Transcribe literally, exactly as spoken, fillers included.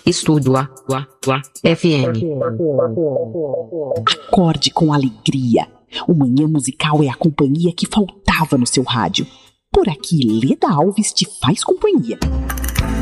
Estúdio A, A, A, F M. Acorde com alegria. O Manhã Musical é a companhia que faltava no seu rádio. Por aqui, Leda Alves te faz companhia.